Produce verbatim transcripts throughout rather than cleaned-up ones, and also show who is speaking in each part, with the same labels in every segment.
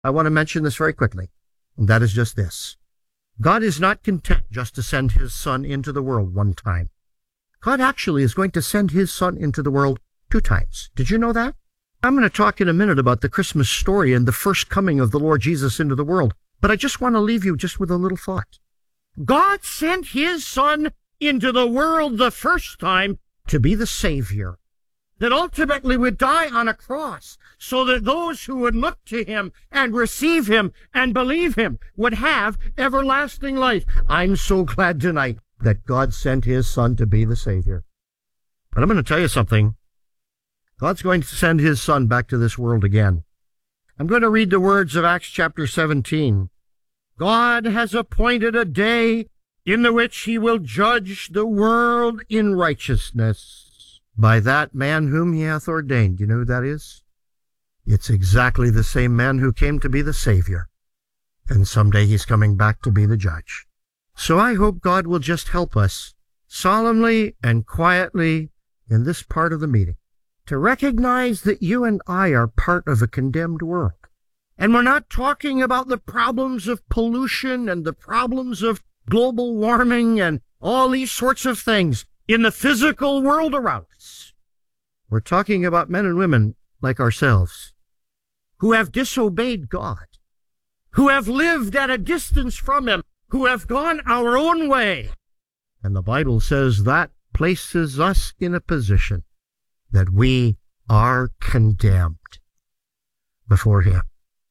Speaker 1: I want to mention this very quickly, and that is just this. God is not content just to send his Son into the world one time. God actually is going to send his Son into the world two times. Did you know that? I'm going to talk in a minute about the Christmas story and the first coming of the Lord Jesus into the world, but I just want to leave you just with a little thought. God sent his Son into the world the first time to be the Savior that ultimately would die on a cross so that those who would look to him and receive him and believe him would have everlasting life. I'm so glad tonight that God sent his Son to be the Savior. But I'm going to tell you something. God's going to send his Son back to this world again. I'm going to read the words of Acts chapter seventeen. God has appointed a day in the which he will judge the world in righteousness by that man whom he hath ordained. You know who that is? It's exactly the same man who came to be the Savior. And someday he's coming back to be the judge. So I hope God will just help us solemnly and quietly in this part of the meeting to recognize that you and I are part of a condemned world. And we're not talking about the problems of pollution and the problems of global warming and all these sorts of things in the physical world around us. We're talking about men and women like ourselves who have disobeyed God, who have lived at a distance from him, who have gone our own way. And the Bible says that places us in a position that we are condemned before him.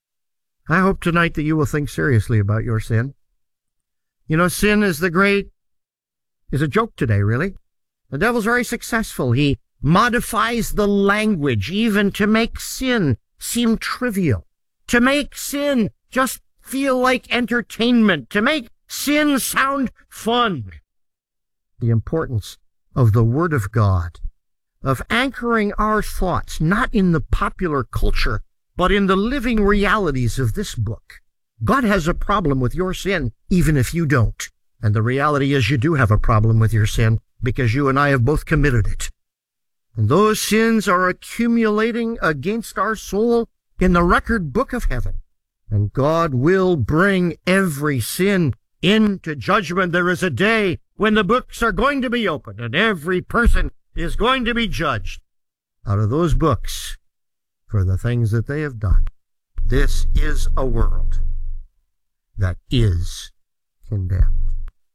Speaker 1: I hope tonight that you will think seriously about your sin. You know, sin is the great, is a joke today, really. The devil's very successful. He modifies the language even to make sin seem trivial, to make sin just feel like entertainment, to make sin sound fun. The importance of the Word of God, of anchoring our thoughts not in the popular culture, but in the living realities of this book. God has a problem with your sin, even if you don't. And the reality is you do have a problem with your sin, because you and I have both committed it. And those sins are accumulating against our soul in the record book of heaven. And God will bring every sin into judgment. There is a day when the books are going to be opened, and every person is going to be judged out of those books for the things that they have done. This is a world that is condemned.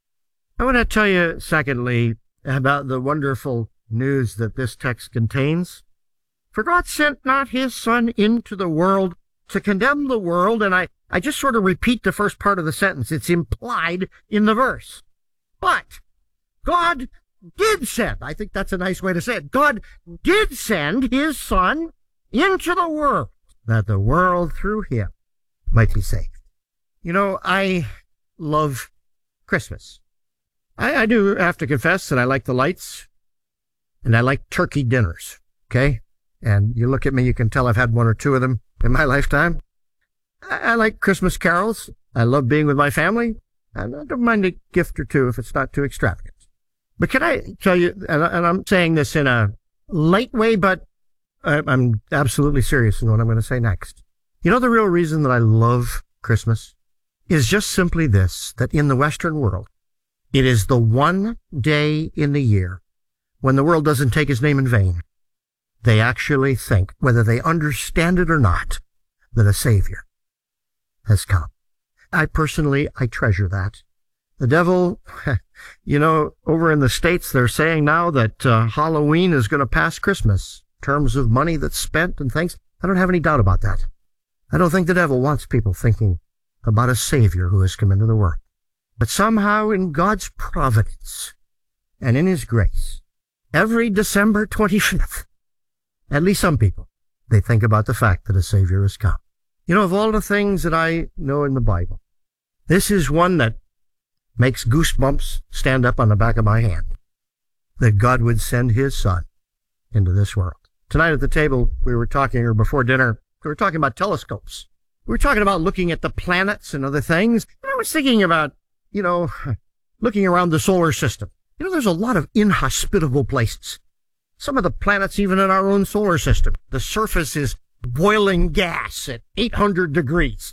Speaker 1: I want to tell you, secondly, about the wonderful news that this text contains. For God sent not his Son into the world to condemn the world, and I, I just sort of repeat the first part of the sentence. It's implied in the verse. But God did send, I think that's a nice way to say it, God did send his Son into the world, that the world through him might be saved. You know, I love Christmas. I, I do have to confess that I like the lights, and I like turkey dinners, okay? And you look at me, you can tell I've had one or two of them in my lifetime. I, I like Christmas carols. I love being with my family, and I don't mind a gift or two if it's not too extravagant. But can I tell you, and, and I'm saying this in a light way, but I, I'm absolutely serious in what I'm going to say next. You know, the real reason that I love Christmas is just simply this, that in the Western world, it is the one day in the year when the world doesn't take his name in vain. They actually think, whether they understand it or not, that a Savior has come. I personally, I treasure that. The devil, you know, over in the States, they're saying now that uh, Halloween is going to pass Christmas in terms of money that's spent and things. I don't have any doubt about that. I don't think the devil wants people thinking about a Savior who has come into the world. But somehow in God's providence and in his grace, every December twenty-fifth, at least some people, they think about the fact that a Savior has come. You know, of all the things that I know in the Bible, this is one that makes goosebumps stand up on the back of my hand, that God would send his Son into this world. Tonight at the table, we were talking, or before dinner, we were talking about telescopes. We were talking about looking at the planets and other things. And I was thinking about, you know, looking around the solar system. You know, there's a lot of inhospitable places. Some of the planets, even in our own solar system, the surface is boiling gas at eight hundred degrees.